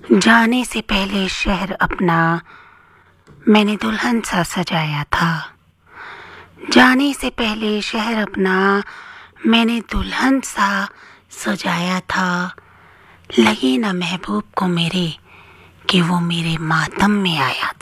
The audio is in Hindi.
जाने से पहले शहर अपना मैंने दुल्हन सा सजाया था। जाने से पहले शहर अपना मैंने दुल्हन सा सजाया था। लगी न महबूब को मेरे कि वो मेरे मातम में आया